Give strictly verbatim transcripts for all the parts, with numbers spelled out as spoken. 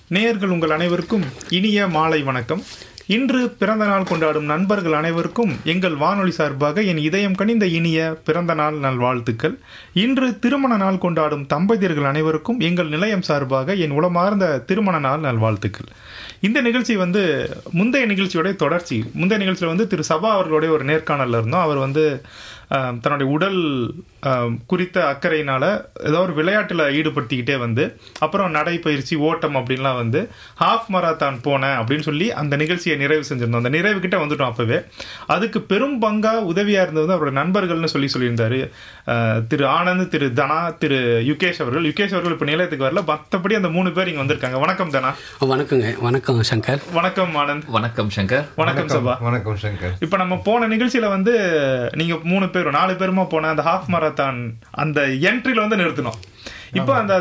நேயர்கள் உங்கள் அனைவருக்கும் இனிய மாலை வணக்கம். இன்று பிறந்த நாள் கொண்டாடும் நண்பர்கள் அனைவருக்கும் எங்கள் வானொலி சார்பாக என் இதயம் கனிந்த இனிய பிறந்த நாள் நல்வாழ்த்துக்கள். இன்று திருமண நாள் கொண்டாடும் தம்பதியர்கள் அனைவருக்கும் எங்கள் நிலையம் சார்பாக என் உளமார்ந்த திருமண நாள் நல்வாழ்த்துக்கள். இந்த நிகழ்ச்சி வந்து முந்தைய நிகழ்ச்சியோடைய தொடர்ச்சி. முந்தைய நிகழ்ச்சியில் வந்து திரு சபா அவர்களுடைய ஒரு நேர்காணலில் இருந்தோம். அவர் வந்து தன்னுடைய உடல் குறித்த அக்கறையினால ஏதோ ஒரு விளையாட்டில் ஈடுபடுத்திக்கிட்டே வந்து அப்புறம் நடைப்பயிற்சி ஓட்டம் அப்படின்லாம் வந்து ஹாஃப் மராத்தான் போனேன் அப்படின்னு சொல்லி அந்த நிகழ்ச்சியை நிறைவு செஞ்சிருந்தோம். அந்த நிறைவு கிட்ட வந்துட்டோம். அப்பவே அதுக்கு பெரும் பங்கா உதவியா இருந்தது அவரோட நண்பர்கள்னு சொல்லி சொல்லியிருந்தாரு திரு ஆனந்த், திரு தனா, திரு யுகேஷ் அவர்கள். யுகேஷ் அவர்கள் இப்ப நிலையத்துக்கு வரல, மற்றபடி அந்த மூணு பேர் இங்க வந்திருக்காங்க. வணக்கம் தனா. வணக்கங்க. வணக்கம் சங்கர். வணக்கம் ஆனந்த். வணக்கம் சங்கர். வணக்கம் சபா. வணக்கம் சங்கர். இப்ப நம்ம போன நிகழ்ச்சியில வந்து நீங்க மூணு பேரும் நாலு பேருமா போன அந்த ஹாஃப் மராத்தான் அந்த என்ட்ரில வந்து நிறுத்தினோம். இப்போ அந்த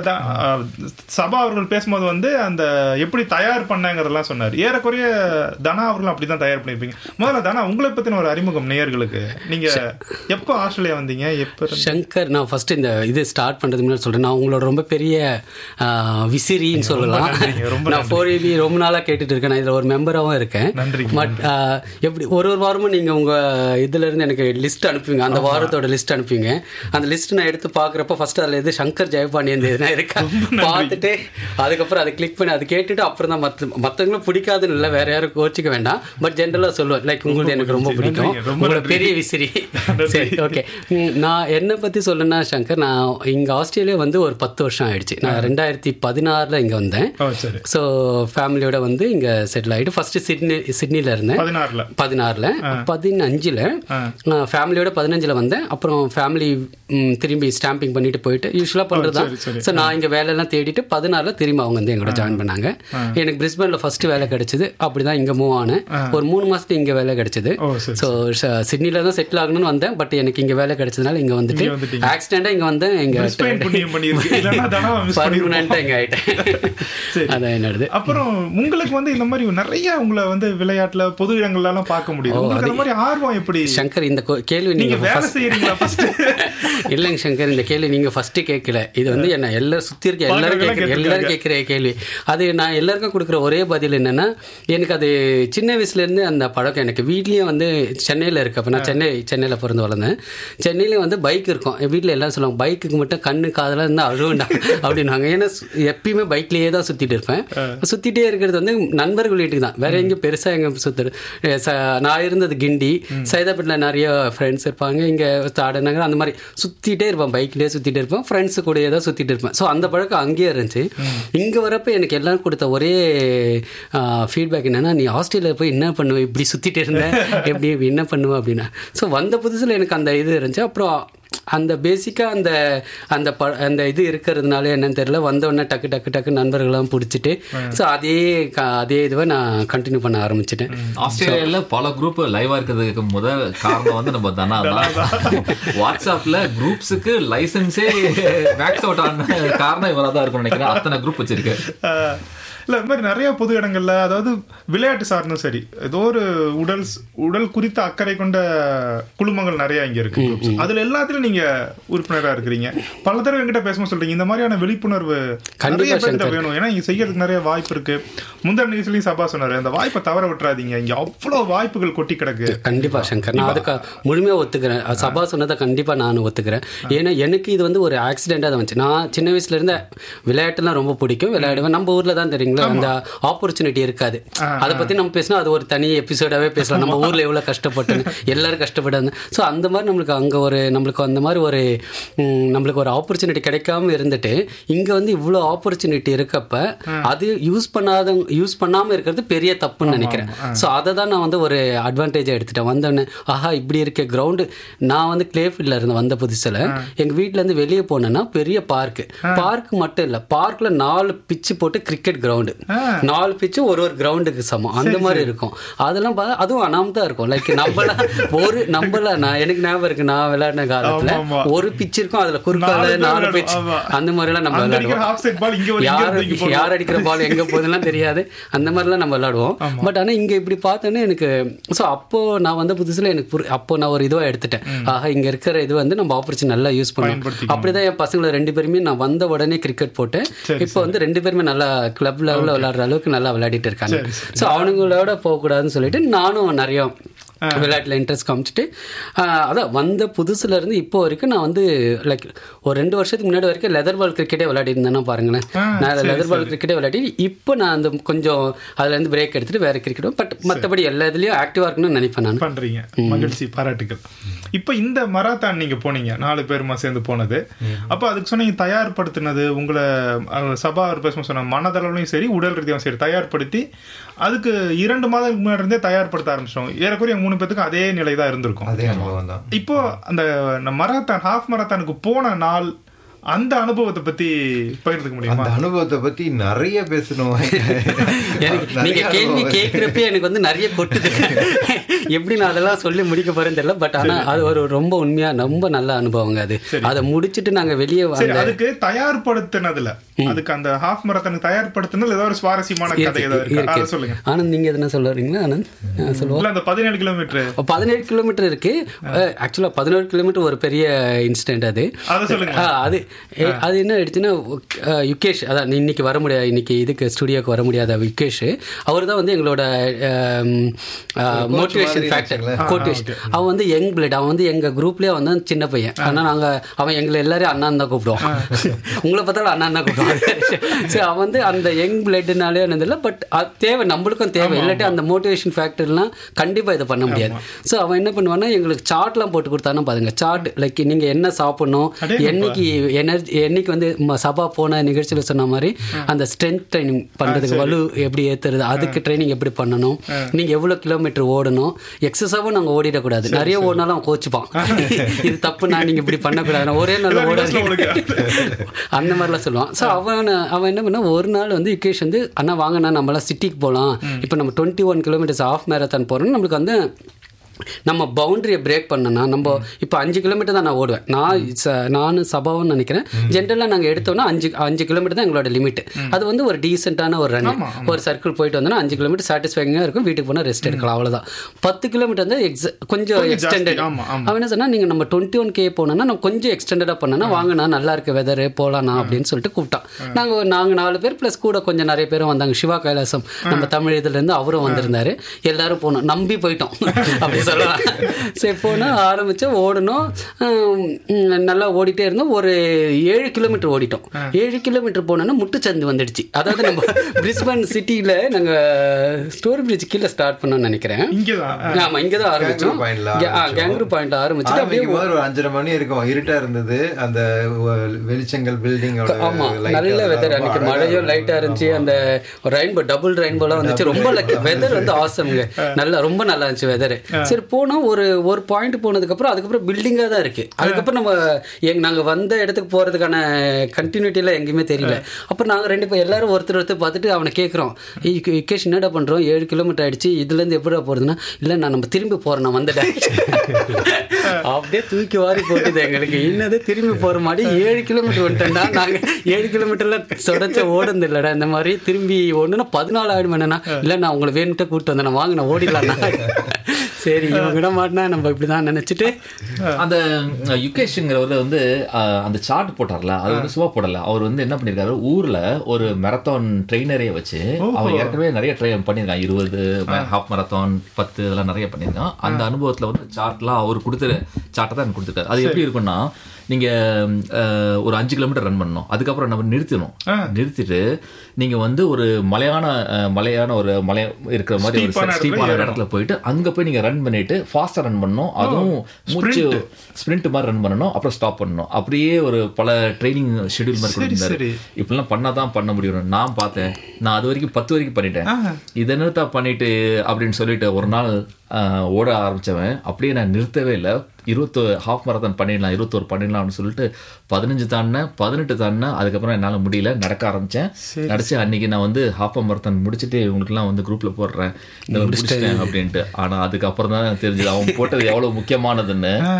சபா அவர்கள் பேசும்போது வந்து அந்த எப்படி தயார் பண்ணங்கிறதெல்லாம் சொன்னார். ஏறக்குறைய தனா அவர்களும் அப்படிதான் தயார் பண்ணிருப்பீங்க. முதல்ல தனா, உங்களை பத்தின ஒரு அறிமுகம் நேயர்களுக்கு. நீங்க எப்போ ஆஸ்திரேலியா வந்தீங்க? எப்போ? சங்கர், நான் ஃபர்ஸ்ட் இந்த இது ஸ்டார்ட் பண்றது முன்னாடி சொல்றேன், நான் உங்களோட ரொம்ப பெரிய விசிறின்னு சொல்லலாம். நான் ஃபோர் ஏபி ரொம்ப நாளா கேட்டுட்டு இருக்கேன். நான் இதுல ஒரு மெம்பராகவும் இருக்கேன். பட் எப்படி ஒரு ஒரு வாரமும் நீங்க உங்க இதுல இருந்து எனக்கு லிஸ்ட் அனுப்புவீங்க, அந்த வாரத்தோட லிஸ்ட் அனுப்புவீங்க. அந்த லிஸ்ட் நான் எடுத்து பாக்குறப்ப ஃபர்ஸ்ட் அதுல எது சங்கர் ஜெயபால் பார்த்துட்டு அதுக்கப்புறம் அதை கிளிக் பண்ணி அதை கேட்டுட்டு அப்புறம் தான் மற்ற மற்றவங்களும் பிடிக்காதுன்னு இல்லை, வேற யாரும் கோச்சிக்க வேண்டாம். பட் ஜென்ரலாக சொல்லுவேன், லைக் உங்களுக்கு எனக்கு ரொம்ப பிடிக்கும், உங்களோட பெரிய விசிறி. சரி, ஓகே. நான் என்னை பற்றி சொல்லணும்னா சங்கர், நான் இங்கே ஆஸ்திரேலியா வந்து ஒரு பத்து வருஷம் ஆயிடுச்சு. நான் ரெண்டாயிரத்தி பதினாறில் இங்கே வந்தேன். ஸோ ஃபேமிலியோட வந்து இங்கே செட்டில் ஆகிட்டு ஃபர்ஸ்ட் சிட்னி சிட்னியில் இருந்தேன். பதினாறில் பதினாறில் பதினஞ்சில் ஃபேமிலியோட பதினஞ்சில் வந்தேன். அப்புறம் ஃபேமிலி திரும்பி ஸ்டாம்பிங் பண்ணிட்டு போயிட்டு யூஸ்வலாக பண்ணுறது தான். ஸோ நான் இங்கே வேலையெல்லாம் தேடிட்டு பதினாறுல திரும்ப அவங்க வந்து எங்களோட ஜாயின் பண்ணாங்க. எனக்கு பிரிஸ்பன்ல ஃபர்ஸ்ட் வேலை கிடைச்சது. அப்படிதான் இங்கே மூவ் ஆனேன். ஒரு மூணு மாசத்துக்கு இங்கே வேலை கிடைச்சது. ஸோ சிட்னில தான் செட்டில் ஆகணும்னு வந்தேன். பட் எனக்கு இங்கே வேலை கிடைச்சதுனால இங்கே வந்துட்டு ஆக்சிடென்டா இங்கே வந்தேன். இங்கே பர்மனண்டா இங்கே ஆயிட்டேன். அதான் என்னது. அப்புறம் உங்களுக்கு வந்து இந்த மாதிரி நிறைய உங்களை வந்து விளையாட்டுல பொது இடங்கள்லாம் பார்க்க முடியும். ஆர்வம் எப்படி சங்கர்? இந்த கேள்வி நீங்க வேலை செய்யறீங்களா? இல்லைங்க சங்கர், இந்த கேள்வி நீங்க ஃபர்ஸ்ட் கேட்கல. இது வந்து என்ன எல்லாரும் சுற்றி இருக்க எல்லாரும் கேட்குற எல்லாரும் கேட்குற கேள்வி. அது நான் எல்லாருக்கும் கொடுக்குற ஒரே பதில் என்னென்னா, எனக்கு அது சின்ன வயசுலேருந்து அந்த பழக்கம். எனக்கு வீட்லேயும் வந்து சென்னையில் இருக்கப்போ, நான் சென்னை சென்னையில் பிறந்து வளர்ந்தேன். சென்னையிலேயும் வந்து பைக் இருக்கும். என் வீட்டில் எல்லாம் சொல்லுவாங்க, பைக்குக்கு மட்டும் கண்ணு காதெல்லாம் இருந்தால் அழுவேண்டா அப்படின்னாங்க. ஏன்னா எப்பயுமே பைக்லேயே தான் சுற்றிட்டு இருப்பேன். சுற்றிட்டே இருக்கிறது வந்து நண்பர்கள் வீட்டுக்கு தான், வேற எங்கேயும் பெருசாக எங்கே சுற்றுறது. நான் இருந்தது கிண்டி, சைதாப்பேட்டில் நிறைய ஃப்ரெண்ட்ஸ் இருப்பாங்க. இங்கே தாடநகர் அந்த மாதிரி சுற்றிட்டே இருப்பேன், பைக்லேயே சுற்றிட்டே இருப்பேன், ஃப்ரெண்ட்ஸு கூட தான் சுற்றிட்டு இருப்பேன். ஸோ அந்த பழக்கம் அங்கேயே இருந்துச்சு. இங்கே வரப்போ எனக்கு எல்லாரும் கொடுத்த ஒரே ஃபீட்பேக் என்னென்னா, நீ ஆஸ்திரேலியா போய் என்ன பண்ணுவேன், இப்படி சுற்றிட்டு இருந்தேன், எப்படி என்ன பண்ணுவேன் அப்படின்னா. ஸோ வந்த புதுசில் எனக்கு அந்த இது இருந்துச்சு. அப்புறம் அந்த பேசிக்காக அந்த அந்த ப அந்த இது இருக்கிறதுனால என்னன்னு தெரியல, வந்தோடனே டக்கு டக்கு டக்கு நண்பர்கள்லாம் பிடிச்சிட்டு ஸோ அதே அதே இதுவை நான் கண்டினியூ பண்ண ஆரம்பிச்சிட்டேன். ஆஸ்திரேலியாவில் பல குரூப் லைவாக இருக்கிறதுக்கு முதல் காரணம் வந்து நம்ம தானா தான். வாட்ஸ்அப்பில் குரூப்ஸுக்கு லைசன்ஸே மேக்ஸ் அவுட் ஆன காரணம் இவராக தான் இருக்கும்னு நினைக்கிறேன். அத்தனை குரூப் வச்சிருக்கேன். இல்லை, இது மாதிரி நிறைய பொது இடங்கள்ல, அதாவது விளையாட்டு சார்ந்தும் சரி, ஏதோ ஒரு உடல் உடல் குறித்த அக்கறை கொண்ட குழுமங்கள் நிறைய இங்க இருக்கு. அதுல எல்லாத்துலயும் நீங்க உறுப்பினராக இருக்கிறீங்க. பல தடவை என்கிட்ட பேசும்போது சொல்றீங்க, இந்த மாதிரியான விழிப்புணர்வு நிறைய பேர்கிட்ட வேணும். ஏன்னா இங்க செய்யறதுக்கு நிறைய வாய்ப்பு இருக்கு. முந்தன நிகழ்ச்சியிலையும் சபா சொன்னாரு, அந்த வாய்ப்பை தவற விட்டுறாதீங்க, இங்க அவ்வளவு வாய்ப்புகள் கொட்டி கிடக்கு. கண்டிப்பா சங்கர், நான் அதுக்கு முழுமையா ஒத்துக்கிறேன். சபா சொன்னதை கண்டிப்பா நான் ஒத்துக்கிறேன். ஏன்னா எனக்கு இது வந்து ஒரு ஆக்சிடென்டா தான் வந்துச்சு. நான் சின்ன வயசுல இருந்த விளையாட்டுலாம் ரொம்ப பிடிக்கும், விளையாடுவேன். நம்ம ஊர்ல தான் தெரியுங்களா அந்த ஆப்பர்ச்சுனிட்டி இருக்காது. அதை பத்தி நம்ம பேசினா அது ஒரு தனி எபிசோடாவே பேசலாம். நம்ம ஊர்ல எவ்வளவு கஷ்டப்பட்டு எல்லாரும் கஷ்டப்பட்டாங்க. ஸோ அந்த மாதிரி நம்மளுக்கு அங்க ஒரு நம்மளுக்கு அந்த மாதிரி ஒரு நம்மளுக்கு ஒரு ஆப்பர்ச்சுனிட்டி கிடைக்காம இருந்துட்டு இங்க வந்து இவ்வளவு ஆப்பர்ச்சுனிட்டி இருக்கப்ப அது யூஸ் பண்ணாத யூஸ் பண்ணாம இருக்கிறது பெரிய தப்புன்னு நினைக்கிறேன். ஸோ அதை தான் நான் வந்து ஒரு அட்வான்டேஜா எடுத்துட்டேன். வந்தோடனே ஆஹா இப்படி இருக்க கிரவுண்டு. நான் வந்து கிளேஃபீல்ட்ல இருந்து வந்த புதுசுல எங்க வீட்டுல இருந்து வெளியே போனேன்னா பெரிய பார்க்கு பார்க் மட்டும் இல்லை, பார்க்ல நாலு பிச்சு போட்டு கிரிக்கெட் கிரவுண்டு, நாலு பிச்சு ஒரு ஒரு கிரவுண்டுக்கு சமம் அந்த மாதிரி இருக்கும். அதெல்லாம் அதுவும் அனாமதா இருக்கும். லைக் நம்மள ஒரு நம்மள நான் எனக்கு ஞாபகம் இருக்கு, நான் விளையாடின காலத்துல இடத்துல ஒரு பிச் இருக்கும், அதுல குறுக்கால நாலு பிச், அந்த மாதிரி எல்லாம் நம்ம விளையாடுவோம். யார் யார் அடிக்கிற பால் எங்க போகுதுலாம் தெரியாது, அந்த மாதிரிலாம் நம்ம விளையாடுவோம். பட் ஆனா இங்க இப்படி பார்த்தோன்னே எனக்கு ஸோ அப்போ நான் வந்த புதுசுல எனக்கு அப்போ நான் ஒரு இதுவா எடுத்துட்டேன், ஆக இங்க இருக்கிற இது வந்து நம்ம ஆப்பர்ச்சுனிட்டி நல்லா யூஸ் பண்ணுவோம். அப்படிதான் என் பசங்களை ரெண்டு பேருமே நான் வந்த உடனே கிரிக்கெட் போட்டு இப்போ வந்து ரெண்டு பேருமே நல்லா கிளப் லெவலில் விளையாடுற அளவுக்கு நல்லா விளையாடிட்டு இருக்காங்க. ஸோ அவனுங்களோட போகக்கூடாதுன்னு சொல்லிட்டு நானும் நிறைய விளையாட்டில் இன்ட்ரெஸ்ட் காமிச்சிட்டு அதான் வந்த புதுசுல இருந்து இப்போ வரைக்கும் நான் வந்து லைக் ஒரு ரெண்டு வருஷத்துக்கு முன்னாடி வரைக்கும் லெதர் பால் கிரிக்கெட்டே விளையாடி இருந்தேன்னா பாருங்களேன். நான் லெதர் பால் கிரிக்கெட்டே விளையாடி இப்போ நான் அந்த கொஞ்சம் அதுல இருந்து பிரேக் எடுத்துட்டு வேற கிரிக்கெட், பட் மற்றபடி எல்லா இதுலயும் ஆக்டிவா இருக்கணும்னு நினைப்பேன் நான். பண்றீங்க, மகிழ்ச்சி, பாராட்டுகள். இப்போ இந்த மராத்தான் நீங்க போனீங்க, நாலு பேருமா சேர்ந்து போனது. அப்போ அதுக்கு சொன்னீங்க தயார்படுத்தினது உங்களை சபா ஒரு பேசும் சொன்ன மனதளவுலையும் சரி உடல் ரீதியாகவும் சரி தயார்படுத்தி அதுக்கு இரண்டு மாதத்துக்கு முன்னாடி இருந்தே தயார்படுத்த ஆரம்பிச்சோம். ஏறக்குறைய மூணு பேத்துக்கு அதே நிலை தான் இருந்திருக்கும். அதே அனுபவம் தான். இப்போ அந்த மராத்தான் ஹாஃப் மராத்தானுக்கு போன நாள் அந்த அனுபவத்தை பத்தி பகிர்ந்துக்க முடியுமா? அந்த அனுபவத்தை பத்தி நிறைய பேசணும். நீங்க கேள்வி கேட்கிறப்ப எனக்கு வந்து நிறைய கொட்டுது, எப்படி நான் அதெல்லாம் சொல்லி முடிக்க போறேன்னு தெரியல. பட் ஆனா அது ஒரு ரொம்ப உண்மையா ரொம்ப நல்ல அனுபவங்க. அது அதை முடிச்சுட்டு நாங்க வெளியே அதுக்கு தயார்படுத்தினதுல அதுக்கு அந்த ஹாஃப் மராத்தானுக்கு தயார்படுத்தினதுல ஏதோ ஒரு சுவாரஸ்யமான கதை ஏதாவது சொல்லுங்க. ஆனந்த் நீங்க எதுனா சொல்றீங்களா? ஆனந்த் சொல்லுவோம். அந்த பதினேழு கிலோமீட்டர் பதினேழு கிலோமீட்டர் இருக்கு. ஆக்சுவலா பதினேழு கிலோமீட்டர் ஒரு பெரிய இன்சிடென்ட் அது. அது அது என்ன ஆயிடுச்சுன்னா யுகேஷ், அதான் இன்னைக்கு வர முடியாது, இன்னைக்கு இதுக்கு ஸ்டுடியோக்கு வர முடியாத யுகேஷ், அவர் தான் வந்து எங்களோட மோட்டிவேஷன் ஃபேக்டர் கோட்டிவேஷ். அவன் வந்து யங் பிளட், அவன் வந்து எங்க குரூப்லேயே வந்து சின்ன பையன். ஆனால் நாங்கள் அவன் எங்களை எல்லாரையும் அண்ணான் தான் கூப்பிடுவோம், உங்களை பார்த்தாலும் அண்ணான் தான் கூப்பிடுவாங்க. ஸோ அவன் வந்து அந்த யங் பிளட்னாலே இருந்ததில்லை. பட் அது தேவை, நம்மளுக்கும் தேவை, இல்லாட்டி அந்த மோட்டிவேஷன் ஃபேக்டர்லாம் கண்டிப்பாக இதை பண்ண முடியாது. ஸோ அவன் என்ன பண்ணுவான்னா எங்களுக்கு சார்ட்லாம் போட்டு கொடுத்தானா பாருங்க, சார்ட் லைக் நீங்கள் என்ன சாப்பிடணும், என்னைக்கு எனர்ஜி, என்னைக்கு வந்து சபா போன நிகழ்ச்சியில் சொன்ன மாதிரி அந்த ஸ்ட்ரென்த் ட்ரைனிங் பண்ணுறதுக்கு வலு எப்படி ஏற்றுறது, அதுக்கு ட்ரைனிங் எப்படி பண்ணணும், நீங்கள் எவ்வளோ கிலோமீட்டர் ஓடணும், எக்ஸஸாகவும் நாங்கள் ஓடிடக்கூடாது, நிறைய ஓடினாலும் அவன் கோச்சுப்பான், இது தப்பு, நான் நீங்கள் இப்படி பண்ணக்கூடாது, ஒரே நாள் ஓட அந்த மாதிரிலாம் சொல்லுவான். ஸோ அவன் அவன் என்ன பண்ணா ஒரு நாள் வந்து யுகேஷ் வந்து அண்ணா வாங்கண்ணா நம்மளாம் சிட்டிக்கு போகலாம், இப்போ நம்ம twenty one kilometres of marathon போகிறோம்னு நம்மளுக்கு வந்து நம்ம பவுண்டரியை பிரேக் பண்ணனா நம்ம இப்போ அஞ்சு கிலோமீட்டர் தான் நான் ஓடுவேன், நான் நானும் சபாவும் நினைக்கிறேன். ஜென்ரலாக நாங்கள் எடுத்தோம்னா அஞ்சு அஞ்சு கிலோமீட்டர் தான் எங்களோட லிமிட். அது வந்து ஒரு டீசெண்டான ஒரு ரன், ஒரு சர்க்கிள் போயிட்டு வந்தோன்னா அஞ்சு கிலோமீட்டர் சாட்டிஸ்ஃபைங்காக இருக்கும், வீட்டுக்கு போனால் ரெஸ்ட் எடுக்கலாம், அவ்வளோதான். பத்து கிலோமீட்டர் வந்து எக்ஸ் கொஞ்சம் எக்ஸ்டெண்டட். அவன் என்ன சொன்னால் நீங்கள் நம்ம டுவெண்ட்டி ஒன் கே போனோன்னா நம்ம கொஞ்சம் எக்ஸ்டெண்டடாக பண்ணோன்னா வாங்கினா நல்லா இருக்க வெதரு போகலாண்ணா அப்படின்னு சொல்லிட்டு கூப்பிட்டான். நாங்கள் நாங்கள் நாலு பேர் ப்ளஸ் கூட கொஞ்சம் நிறைய பேரும் வந்தாங்க. சிவா கைலாசம் நம்ம தமிழ் இதுலேருந்து அவரும் வந்திருந்தாரு. எல்லாரும் போனோம், நம்பி போயிட்டோம் அப்படி சொல்லலாம். சரி போனால் ஆரம்பித்தோம், ஓடணும், நல்லா ஓடிட்டே இருந்தோம். ஒரு ஏழு கிலோமீட்டர் ஓடிட்டோம். ஏழு கிலோமீட்டர் போனோன்னா முட்டுச்சந்து வந்துடுச்சு. அதாவது நம்ம பிரிஸ்பன் சிட்டியில் நாங்கள் ஸ்டோரி பிரிட்ஜ் கீழே ஸ்டார்ட் பண்ணோம்னு நினைக்கிறேன். ஆமாம், இங்கே தான் ஆரம்பித்தோம். கேங்க்ரூ பாயிண்ட்ல ஆரம்பிச்சுட்டு அப்படியே ஒரு அஞ்சரை மணி இருக்கும், இருட்டா இருந்தது, அந்த வெளிச்சங்கள் பில்டிங். ஆமாம், நல்ல வெதர் அன்னைக்கு, மழையும் லைட்டாக இருந்துச்சு, அந்த ரெயின்போ டபுள் ரெயின்போலாம் வந்துச்சு, ரொம்ப வெதர் வந்து ஆசம்ங்க, நல்லா ரொம்ப நல்லா இருந்துச்சு வெதர். சரி போனோம், ஒரு ஒரு பாயிண்ட் போனதுக்கப்புறம் அதுக்கப்புறம் பில்டிங்காக தான் இருக்குது. அதுக்கப்புறம் நம்ம எங் நாங்கள் வந்த இடத்துக்கு போகிறதுக்கான கண்டினியூட்டிலாம் எங்கேயுமே தெரியல. அப்புறம் நாங்கள் ரெண்டு பேர் எல்லாரும் ஒருத்தர் ஒருத்தர் பார்த்துட்டு அவனை கேட்குறோம், யுகேஷ் என்னடா பண்ணுறோம், ஏழு கிலோமீட்டர் ஆகிடுச்சு, இதுலேருந்து எப்படிடா போகிறதுனா, இல்லை நான் நம்ம திரும்பி போகிறேன், நான் வந்துட்டேன். அப்படியே தூக்கி வாரி போட்டுது எங்களுக்கு. இன்னது திரும்பி போகிற மாதிரி ஏழு கிலோமீட்டர் வந்துட்டேன்டா, நாங்கள் ஏழு கிலோமீட்டரில் சொடச்ச ஓடுந்து இல்லைடா, இந்த மாதிரி திரும்பி ஒன்றுனா பதினாலு ஆயிடும் என்னன்னா, இல்லை நான் உங்களை வேணுட்டு கூப்பிட்டு வந்தேன், நான் வாங்க நான் ஓடிடலாம்னா. சரி இவங்கிட மாட்டினா நம்ம இப்படிதான் நினைச்சிட்டு அந்த யுகேஷ்ங்கிறவர் வந்து அந்த சார்ட் போட்டார்ல, அது வந்து சும்மா போடல. அவர் வந்து என்ன பண்ணிருக்காரு, ஊர்ல ஒரு மேரத்தான் ட்ரெயினரையே வச்சு அவர் ஏற்கனவே நிறைய ட்ரெயின் பண்ணியிருக்கான், இருபது ஹாஃப் மேரத்தான் பத்து இதெல்லாம் நிறைய பண்ணியிருக்கான். அந்த அனுபவத்துல வந்து சார்ட்லாம் அவர் கொடுத்துரு சார்ட்டை தான் கொடுத்துருக்காரு. அது எப்படி இருக்குன்னா, நீங்க ஒரு அஞ்சு கிலோமீட்டர் ரன் பண்ணணும், அதுக்கப்புறம் நம்ம நிறுத்தணும், நிறுத்திட்டு நீங்க வந்து ஒரு மலையான மலையான ஒரு மலை இருக்கிற மாதிரி ஒரு ஸ்டீப்பான இடத்துல போயிட்டு அங்க போய் நீங்க ரன் பண்ணிட்டு ஃபாஸ்டா ரன் பண்ணணும், அதுவும் மூச்சு ஸ்பிரிண்ட் மாதிரி ரன் பண்ணணும், அப்புறம் ஸ்டாப் பண்ணணும். அப்படியே ஒரு பல ட்ரைனிங் ஷெட்யூல் மாதிரி கொடுத்திருந்தாரு. இப்படிலாம் பண்ணாதான் பண்ண முடியும். நான் பார்த்தேன், நான் அது வரைக்கும் பத்து வரைக்கும் பண்ணிட்டேன், இதை நிறுத்தா பண்ணிட்டு அப்படின்னு சொல்லிட்டு ஒரு நாள் ஓட ஆரம்பிச்சவன் அப்படியே நான் நிறுத்தவே இல்லை. இருபத்தோ ஹாஃப் மராத்தான் பண்ணிடலாம், இருபத்தோரு பண்ணிடலாம் அப்படின்னு சொல்லிட்டு பதினஞ்சு தாண்டினேன், பதினெட்டு தாண்டினேன். அதுக்கப்புறம் என்னால் முடியல, நடக்க ஆரம்பித்தேன். நடிச்சு அன்னைக்கு நான் வந்து ஹாஃப் மராத்தான் முடிச்சுட்டு இவங்களுக்குலாம் வந்து குரூப்பில் போடுறேன் இந்த முடிச்சிட்டேன் அப்படின்ட்டு. ஆனால் அதுக்கப்புறம் தான் தெரிஞ்சது அவன் போட்டது எவ்வளோ முக்கியமானதுன்னு.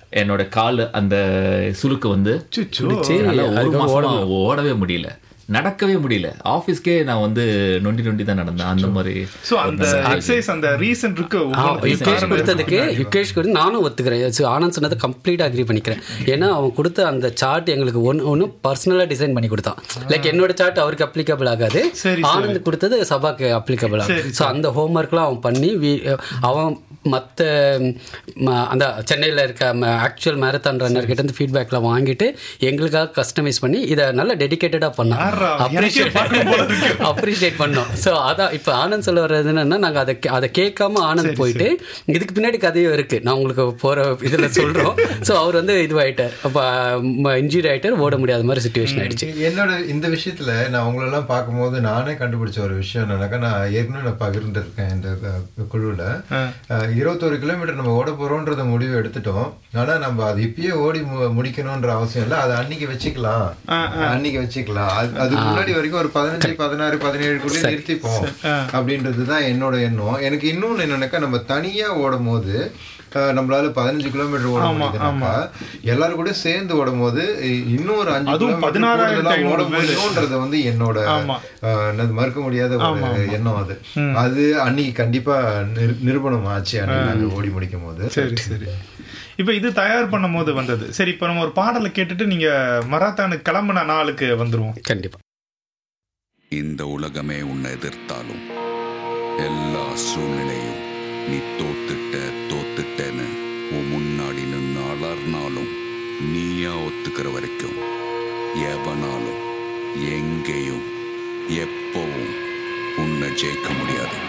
என்னோட கால் அந்த சுளுக்கு வந்து என்னால ஒரு மாசமா ஓடவே முடியல, நடக்கவே முடியல. ஆபீஸ்க்கே நான் வந்து நொண்டி நொண்டி தான் நடந்தேன். அந்த மாதிரி சோ அந்த எக்ஸர்சைஸ் அந்த ரீசன் இருக்கு. யுகேஷ் கொடுத்ததுக்கு யுகேஷ் கூட நானும் ஒத்துக்கிறேன். ஆனந்த் சொன்னதை கம்ப்ளீட்டா அக்ரி பண்ணிக்கிறேன். ஏன்னா அவன் கொடுத்த அந்த சார்ட் எங்களுக்கு ஒன்று ஒன்று பர்சனலாக டிசைன் பண்ணி கொடுத்தான். லைக் என்னோட சார்ட் அவருக்கு அப்ளிகபிள் ஆகாது, ஆனந்த் கொடுத்தது சபாக்கு அப்ளிகபிள் ஆகும். ஸோ அந்த ஹோம்ஒர்க்லாம் அவன் பண்ணி அவன் மற்ற அந்த சென்னையில் இருக்க ஆக்சுவல் மேரத்தான் ரன்னர்கிட்ட இருந்து ஃபீட்பேக்லாம் வாங்கிட்டு எங்களுக்காக கஸ்டமைஸ் பண்ணி இதை நல்லா டெடிக்கேட்டடாக பண்ணான். அப்ரிஷியேட் பண்ணோம். ஸோ அதான் இப்போ ஆனந்த் சொல்ல வர்றது என்னன்னா, நாங்கள் அதை அதை கேட்காம ஆனந்த் போயிட்டு இதுக்கு பின்னாடி கதையும் இருக்குது, நான் உங்களுக்கு போகிற இதில் சொல்கிறோம். ஸோ அவர் வந்து இதுவாகிட்டார், அப்போ இன்ஜூரி ஆகிட்டார், ஓட முடியாத மாதிரி சுச்சுவேஷன் ஆகிடுச்சு. என்னோட இந்த விஷயத்தில் நான் அவங்களெல்லாம் பார்க்கும்போது நானே கண்டுபிடிச்ச ஒரு விஷயம் என்னன்னாக்கா, நான் ஏற்கனவே நான் பகிர்ந்துருக்கேன் இந்த குழுவில். இருபத்தொரு கிலோமீட்டர் நம்ம ஓட போகிறோன்றத முடிவு எடுத்துட்டோம். ஆனால் நம்ம அது இப்பயே ஓடி முடிக்கணுன்ற அவசியம் இல்லை, அதை அன்னைக்கு வச்சுக்கலாம் அன்னைக்கு வச்சுக்கலாம் அதுக்கு முன்னாடி வரைக்கும் ஒரு பதினஞ்சு பதினாறு பதினேழு கூட நிறுத்திப்போம் அப்படின்றதுதான் என்னோட எண்ணம். எனக்கு இன்னொன்னு என்னன்னாக்கா, நம்ம தனியா ஓடும் போது நம்மளால பதினஞ்சு கிலோமீட்டர் ஓட முடியுதுனாக்கா, எல்லாரும் கூட சேர்ந்து ஓடும் போது இன்னும் ஒரு அஞ்சு கிலோமீட்டர் ஓட முடியும்ன்றது வந்து என்னோட மறுக்க முடியாத ஒரு எண்ணம். அது அது அன்னைக்கு கண்டிப்பா நிரூபணம் ஆச்சு அன்னைக்கு ஓடி முடிக்கும் போது. சரி சரி இப்போ இது தயார் பண்ணும் போது வந்தது. சரி, இப்போ நம்ம ஒரு பாடலை கேட்டுட்டு நீங்க மராத்தானுக்கு கிளம்புன நாளுக்கு வந்துருவோம். கண்டிப்பா. இந்த உலகமே உன்னை எதிர்த்தாலும், எல்லா சூழ்நிலையும் நீ தோத்துட்ட தோத்துட்டேன்னு உன் முன்னாடி நின்று அலர்னாலும், நீயா ஒத்துக்கிற வரைக்கும் எவனாலும் எங்கேயும் எப்பவும் உன்னை ஜெயிக்க முடியாது.